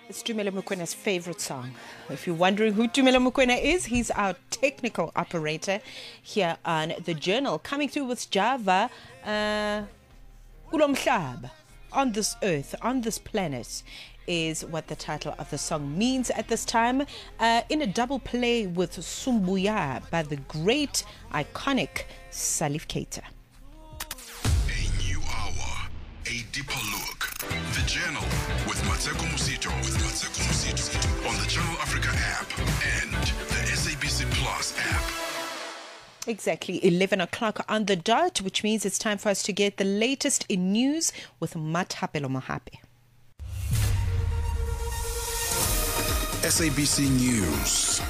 It's Tumelo Mokwena's favorite song. If you're wondering who Tumelo Mokwena is, he's our technical operator here on The Journal, coming through with Java, Kulomhlaba, on this earth, on this planet, is what the title of the song means at this time, in a double play with Sumbuya by the great, iconic Salif Keita. A new hour, a deeper look. The Journal with Mateko Musito. On the Channel Africa app and the SABC Plus app. Exactly 11 o'clock on the dot, which means it's time for us to get the latest in news with Mathapelo Mohape. SABC News.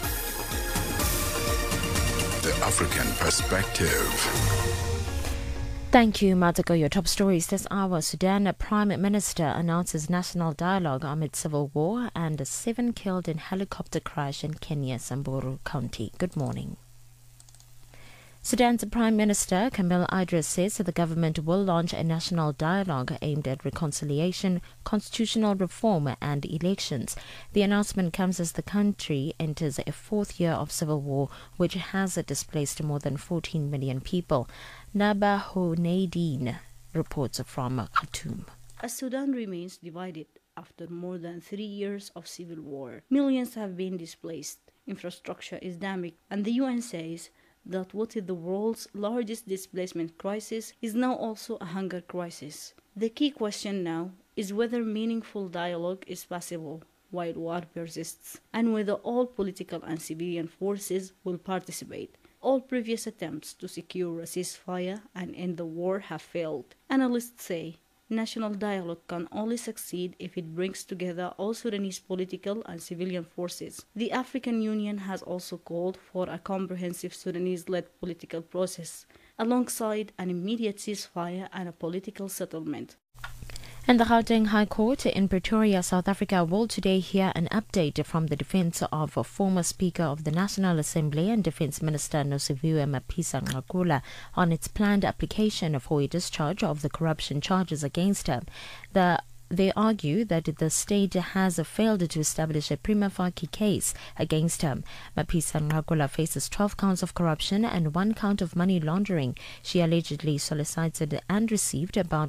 The African Perspective. Thank you, Mateko. Your top stories this hour. Sudan Prime Minister announces national dialogue amid civil war and 7 killed in helicopter crash in Kenya, Samburu County. Good morning. Sudan's Prime Minister Kamel Idris says that the government will launch a national dialogue aimed at reconciliation, constitutional reform and elections. The announcement comes as the country enters a 4th year of civil war, which has displaced more than 14 million people. Naba Honeidin reports from Khartoum. As Sudan remains divided after more than 3 years of civil war, millions have been displaced, infrastructure is damaged, and the UN says that what is the world's largest displacement crisis is now also a hunger crisis. The key question now is whether meaningful dialogue is possible while war persists, and whether all political and civilian forces will participate. All previous attempts to secure a ceasefire and end the war have failed. Analysts say national dialogue can only succeed if it brings together all Sudanese political and civilian forces. The African Union has also called for a comprehensive Sudanese-led political process, alongside an immediate ceasefire and a political settlement. And the Gauteng High Court in Pretoria, South Africa, will today hear an update from the defense of a former Speaker of the National Assembly and Defense Minister Nosiviwe Mapisa-Nqakula on its planned application for a discharge of the corruption charges against her. They argue that the state has failed to establish a prima facie case against her. Mapisa-Nqakula faces 12 counts of corruption and 1 count of money laundering. She allegedly solicited and received about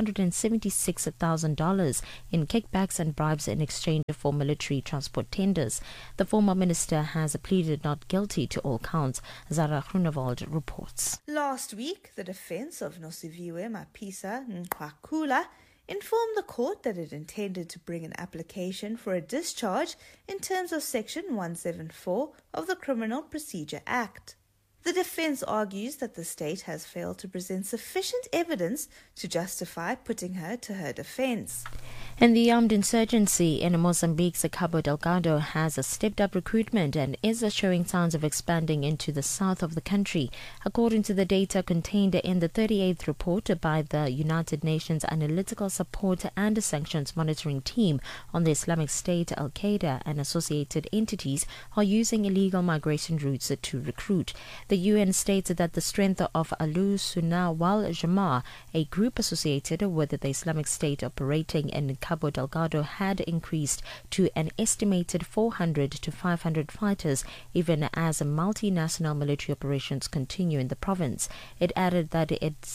$276,000 in kickbacks and bribes in exchange for military transport tenders. The former minister has pleaded not guilty to all counts. Zara Grunewald reports. Last week, the defense of Nosiviwe Mapisa-Nqakula informed the court that it intended to bring an application for a discharge in terms of Section 174 of the Criminal Procedure Act. The defense argues that the state has failed to present sufficient evidence to justify putting her to her defense. And the armed insurgency in Mozambique's Cabo Delgado has stepped up recruitment and is showing signs of expanding into the south of the country. According to the data contained in the 38th report by the United Nations Analytical Support and Sanctions Monitoring Team on the Islamic State, Al-Qaeda and associated entities are using illegal migration routes to recruit. The UN states that the strength of Alu Sunnah wal Jamaa, a group associated with the Islamic State operating in Cabo Delgado, had increased to an estimated 400 to 500 fighters, even as multinational military operations continue in the province. It added that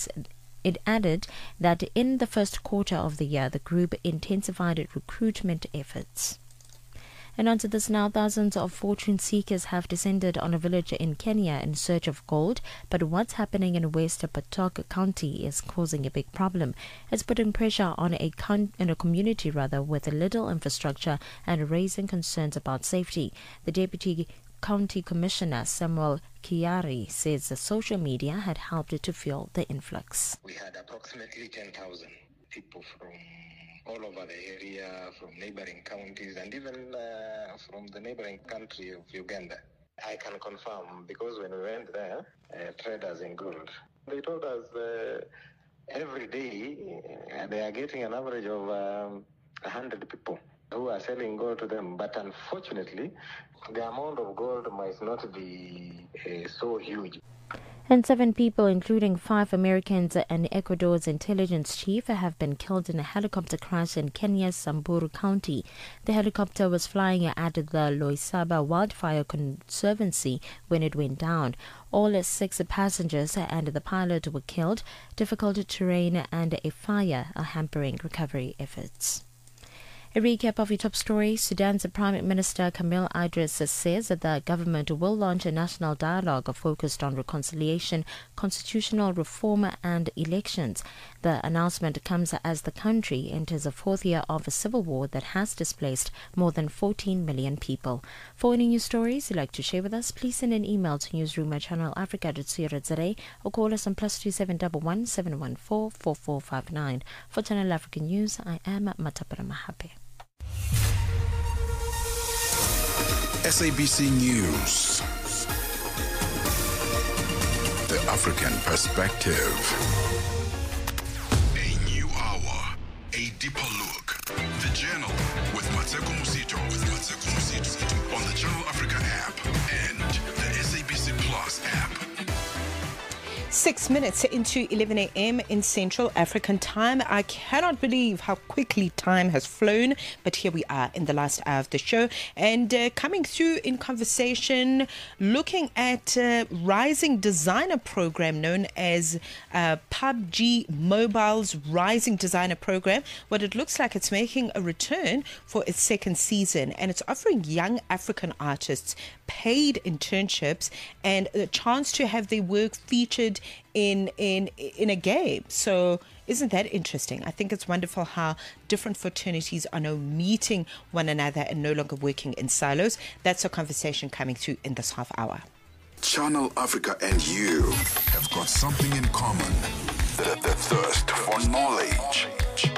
in the first quarter of the year, the group intensified recruitment efforts. And onto this now, thousands of fortune seekers have descended on a village in Kenya in search of gold, but what's happening in West Potok County is causing a big problem. It's putting pressure on a community with little infrastructure and raising concerns about safety. The Deputy County Commissioner Samuel Kiari says the social media had helped to fuel the influx. We had approximately 10,000 people from all over the area, from neighboring counties, and even from the neighboring country of Uganda. I can confirm, because when we went there, traders in gold, they told us every day they are getting an average of 100 people who are selling gold to them. But unfortunately, the amount of gold might not be so huge. And 7 people, including 5 Americans and Ecuador's intelligence chief, have been killed in a helicopter crash in Kenya's Samburu County. The helicopter was flying at the Loisaba Wildfire Conservancy when it went down. All 6 passengers and the pilot were killed. Difficult terrain and a fire are hampering recovery efforts. A recap of your top stories. Sudan's Prime Minister Kamil Idris says that the government will launch a national dialogue focused on reconciliation, constitutional reform and elections. The announcement comes as the country enters a 4th year of a civil war that has displaced more than 14 million people. For any news stories you'd like to share with us, please send an email to newsroom@channelafrica.co.za or call us on +2711 714 4459. For Channel Africa News, I am Matapara Mahape. SABC News. The African Perspective. A new hour, a deeper look. The Journal with Mateko Musito. On the Channel Africa app and the SABC Plus app. 6 minutes into 11 a.m. in Central African time. I cannot believe how quickly time has flown, but here we are in the last hour of the show. And coming through in conversation, looking at Rising Designer Program known as PUBG Mobile's Rising Designer Program. What it looks like, it's making a return for its 2nd season, and it's offering young African artists paid internships and a chance to have their work featured in a game. So isn't that interesting? I think it's wonderful how different fraternities are now meeting one another and no longer working in silos. That's a conversation coming through in this half hour. Channel Africa and you have got something in common. The thirst for knowledge.